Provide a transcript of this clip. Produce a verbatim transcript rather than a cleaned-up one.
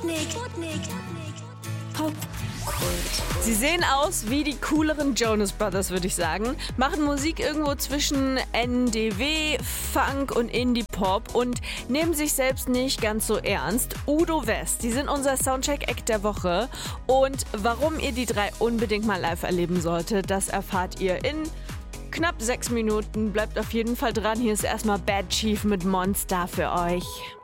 Sputnik. Sputnik. Popkult. Sie sehen aus wie die cooleren Jonas Brothers, würde ich sagen. Machen Musik irgendwo zwischen N D W, Funk und Indie-Pop und nehmen sich selbst nicht ganz so ernst. Udo West, die sind unser Soundcheck-Act der Woche. Und warum ihr die drei unbedingt mal live erleben solltet, das erfahrt ihr in knapp sechs Minuten. Bleibt auf jeden Fall dran. Hier ist erstmal Bad Chief mit Monster für euch.